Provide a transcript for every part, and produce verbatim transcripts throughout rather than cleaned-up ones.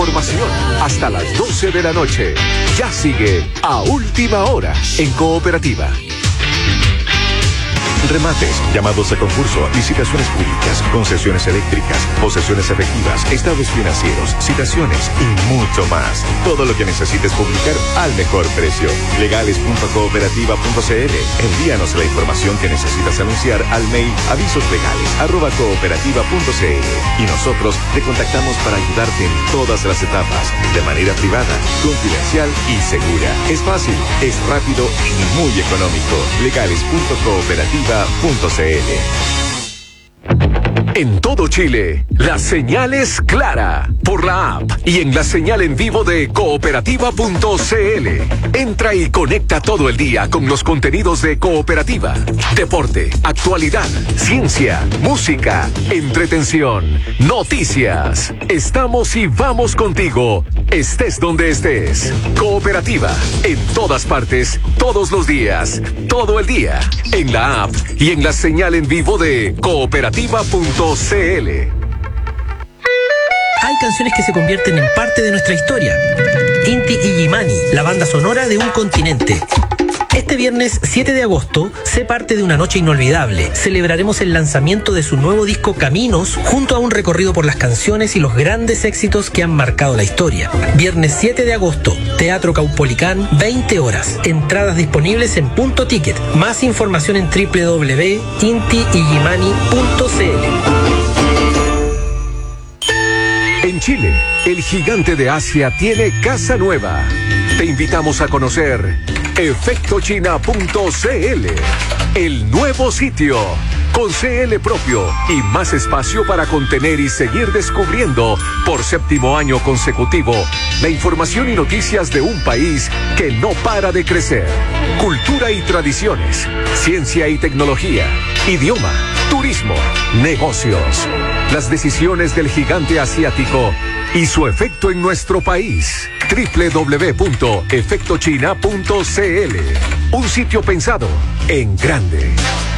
información hasta las doce de la noche. Ya sigue A Última Hora en Cooperativa. Remates, llamados a concurso, licitaciones públicas, concesiones eléctricas, posesiones efectivas, estados financieros, citaciones y mucho más. Todo lo que necesites publicar al mejor precio. legales punto cooperativa punto c l. Envíanos la información que necesitas anunciar al mail avisoslegales arroba cooperativa punto c l y nosotros te contactamos para ayudarte en todas las etapas, de manera privada, confidencial y segura. Es fácil, es rápido y muy económico. legales punto cooperativa punto c l. En todo Chile, la señal es clara por la app y en la señal en vivo de cooperativa punto c l. Entra y conecta todo el día con los contenidos de Cooperativa. Deporte, actualidad, ciencia, música, entretención, noticias. Estamos y vamos contigo, estés donde estés. Cooperativa, en todas partes, todos los días, todo el día, en la app y en la señal en vivo de cooperativa punto c l. Hay canciones que se convierten en parte de nuestra historia. Inti Illimani, la banda sonora de un continente. Este viernes siete de agosto, sé parte de una noche inolvidable. Celebraremos el lanzamiento de su nuevo disco Caminos, junto a un recorrido por las canciones y los grandes éxitos que han marcado la historia. Viernes siete de agosto, Teatro Caupolicán, veinte horas. Entradas disponibles en Punto Ticket. Más información en doble u doble u doble u punto inti illimani punto c l. En Chile, el gigante de Asia tiene casa nueva. Te invitamos a conocer efecto china punto c l, el nuevo sitio, con C L propio y más espacio para contener y seguir descubriendo por séptimo año consecutivo la información y noticias de un país que no para de crecer. Cultura y tradiciones, ciencia y tecnología, idioma, turismo, negocios. Las decisiones del gigante asiático y su efecto en nuestro país. doble u doble u doble u punto efecto china punto c l. Un sitio pensado en grande.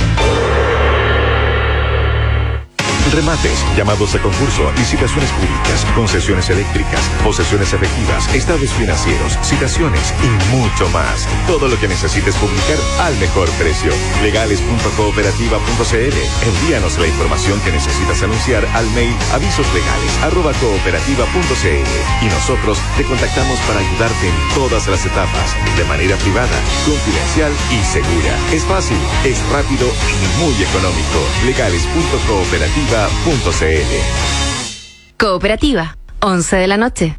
Remates, llamados a concurso, licitaciones públicas, concesiones eléctricas, posesiones efectivas, estados financieros, citaciones y mucho más. Todo lo que necesites publicar al mejor precio. legales punto cooperativa punto c l. Envíanos la información que necesitas anunciar al mail avisoslegales arroba cooperativa punto c l y nosotros te contactamos para ayudarte en todas las etapas, de manera privada, confidencial y segura. Es fácil, es rápido y muy económico. legales punto cooperativa punto c l. Cooperativa, once de la noche.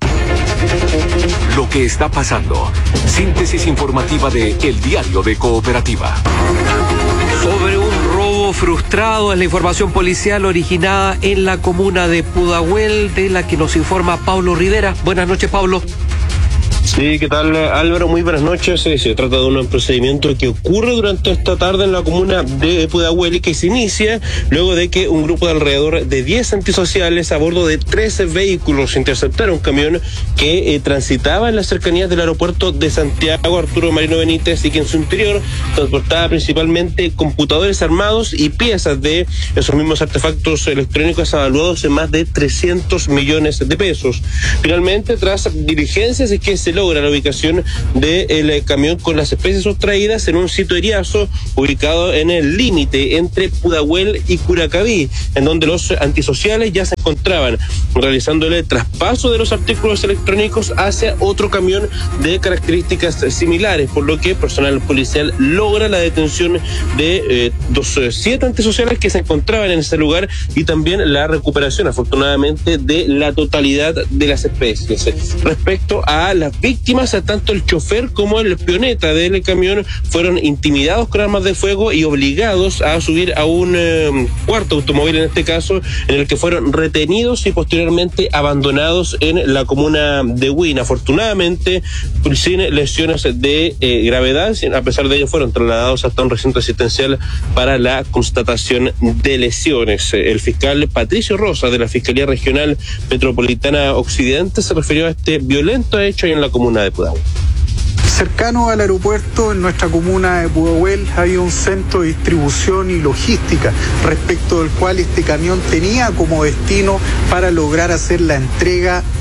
Lo que está pasando. Síntesis informativa de El Diario de Cooperativa. Sobre un robo frustrado es la información policial originada en la comuna de Pudahuel, de la que nos informa Pablo Rivera. Buenas noches, Pablo. Sí, ¿qué tal, Álvaro? Muy buenas noches. Sí, se trata de un procedimiento que ocurre durante esta tarde en la comuna de Pudahuel y que se inicia luego de que un grupo de alrededor de diez antisociales a bordo de trece vehículos interceptaron un camión que eh, transitaba en las cercanías del aeropuerto de Santiago Arturo Marino Benítez y que en su interior transportaba principalmente computadores armados y piezas de esos mismos artefactos electrónicos evaluados en más de trescientos millones de pesos. Finalmente, tras diligencias, es que se logra la ubicación del camión con las especies sustraídas en un sitio eriazo ubicado en el límite entre Pudahuel y Curacaví, en donde los antisociales ya se encontraban realizando el traspaso de los artículos electrónicos hacia otro camión de características similares, por lo que personal policial logra la detención de eh, dos, eh, siete antisociales que se encontraban en ese lugar y también la recuperación, afortunadamente, de la totalidad de las especies. Respecto a las víctimas, tanto el chofer como el peoneta del camión fueron intimidados con armas de fuego y obligados a subir a un eh, cuarto automóvil, en este caso, en el que fueron retenidos y posteriormente abandonados en la comuna de Huina. Afortunadamente, sin lesiones de eh, gravedad, a pesar de ello fueron trasladados hasta un recinto asistencial para la constatación de lesiones. El fiscal Patricio Rosa, de la Fiscalía Regional Metropolitana Occidente, se refirió a este violento hecho en la comuna de Pudahuel. Cercano al aeropuerto, en nuestra comuna de Pudahuel, había un centro de distribución y logística, respecto del cual este camión tenía como destino para lograr hacer la entrega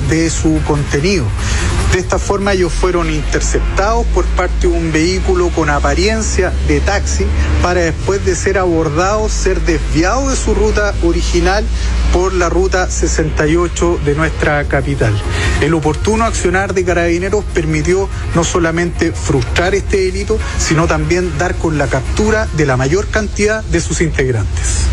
de su contenido. De esta forma ellos fueron interceptados por parte de un vehículo con apariencia de taxi para después de ser abordados ser desviados de su ruta original por la ruta sesenta y ocho de nuestra capital. El oportuno accionar de Carabineros permitió no solamente frustrar este delito, sino también dar con la captura de la mayor cantidad de sus integrantes.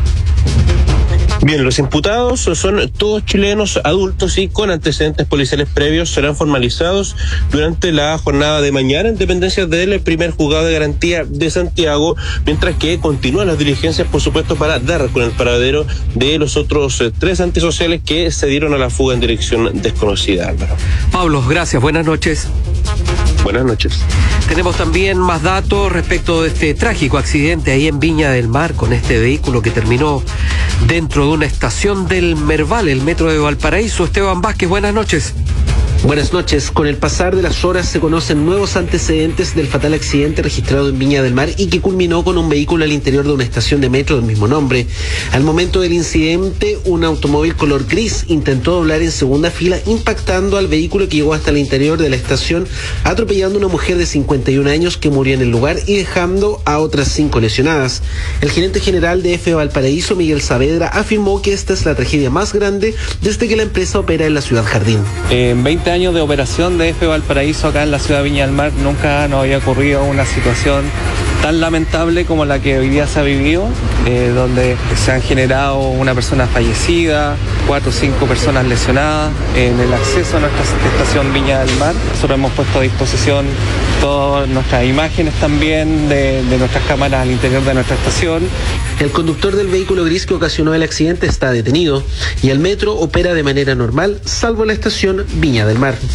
Bien, los imputados son todos chilenos adultos y con antecedentes policiales previos. Serán formalizados durante la jornada de mañana en dependencias del primer juzgado de garantía de Santiago, mientras que continúan las diligencias, por supuesto, para dar con el paradero de los otros eh, tres antisociales que se dieron a la fuga en dirección desconocida, Álvaro. Pablo, gracias, buenas noches. Buenas noches. Tenemos también más datos respecto de este trágico accidente ahí en Viña del Mar con este vehículo que terminó dentro de una estación del Merval, el metro de Valparaíso. Esteban Vázquez, buenas noches. Buenas noches. Con el pasar de las horas se conocen nuevos antecedentes del fatal accidente registrado en Viña del Mar y que culminó con un vehículo al interior de una estación de metro del mismo nombre. Al momento del incidente, un automóvil color gris intentó doblar en segunda fila, impactando al vehículo que llegó hasta el interior de la estación, atropellando a una mujer de cincuenta y un años que murió en el lugar y dejando a otras cinco lesionadas. El gerente general de F Valparaíso, Miguel Saavedra, afirmó que esta es la tragedia más grande desde que la empresa opera en la ciudad Jardín. En veinte años de operación de F Valparaíso acá en la ciudad de Viña del Mar nunca nos había ocurrido una situación tan lamentable como la que hoy día se ha vivido, eh, donde se han generado una persona fallecida, cuatro o cinco personas lesionadas en el acceso a nuestra estación Viña del Mar. Nosotros hemos puesto a disposición todas nuestras imágenes también de, de nuestras cámaras al interior de nuestra estación. El conductor del vehículo gris que ocasionó el accidente está detenido y el metro opera de manera normal, salvo la estación Viña del Mar.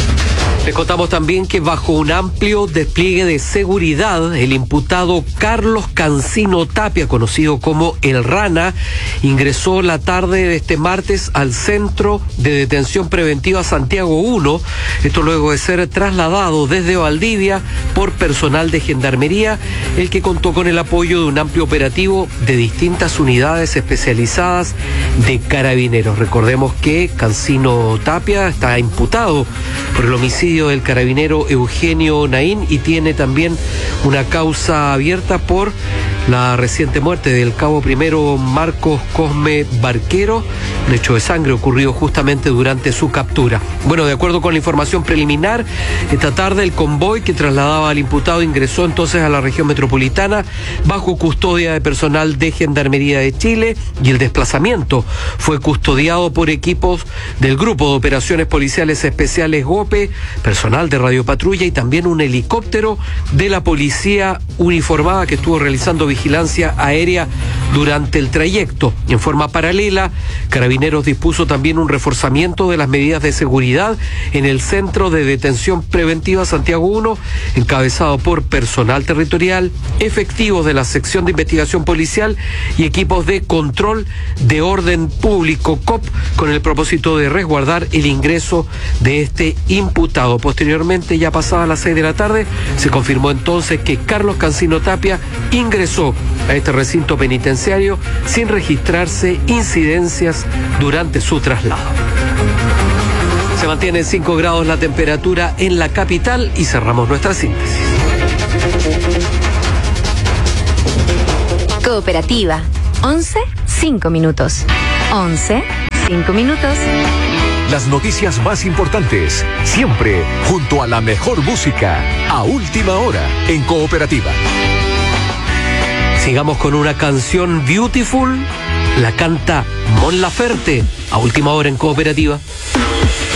Les contamos también que bajo un amplio despliegue de seguridad, el imputado Carlos Cancino Tapia, conocido como El Rana, ingresó la tarde de este martes al Centro de Detención Preventiva Santiago uno, esto luego de ser trasladado desde Valdivia por personal de Gendarmería, el que contó con el apoyo de un amplio operativo de distintas unidades especializadas de Carabineros. Recordemos que Cancino Tapia está imputado por el homicidio del carabinero Eugenio Naín y tiene también una causa abierta por la reciente muerte del cabo primero Marcos Cosme Barquero, un hecho de sangre ocurrido justamente durante su captura. Bueno, de acuerdo con la información preliminar, esta tarde el convoy que trasladaba al imputado ingresó entonces a la región metropolitana bajo custodia de personal de Gendarmería de Chile y el desplazamiento fue custodiado por equipos del Grupo de Operaciones Policiales Especiales GOPE, personal de Radio Patrulla y también un helicóptero de la policía uniformada que estuvo realizando vigilancia aérea durante el trayecto. En forma paralela, Carabineros dispuso también un reforzamiento de las medidas de seguridad en el Centro de Detención Preventiva Santiago uno, encabezado por personal territorial, efectivos de la Sección de Investigación Policial y equipos de control de orden público C O P, con el propósito de resguardar el ingreso de este imputado. Posteriormente, ya pasadas las seis de la tarde, se confirmó entonces que Carlos Cancino Tapia ingresó a este recinto penitenciario sin registrarse incidencias durante su traslado. Se mantiene en cinco grados la temperatura en la capital y cerramos nuestra síntesis. Cooperativa. once, cinco minutos. once, cinco minutos. Las noticias más importantes, siempre junto a la mejor música, a última hora en Cooperativa. Sigamos con una canción Beautiful, la canta Mon Laferte, a última hora en Cooperativa.